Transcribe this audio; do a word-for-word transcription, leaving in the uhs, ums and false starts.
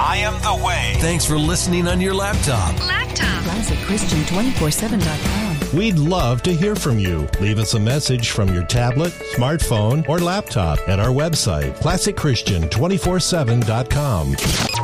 I am the way. Thanks for listening on your laptop. Laptop. Classic Christian two four seven dot com. We'd love to hear from you. Leave us a message from your tablet, smartphone, or laptop at our website, classic christian two four seven dot com.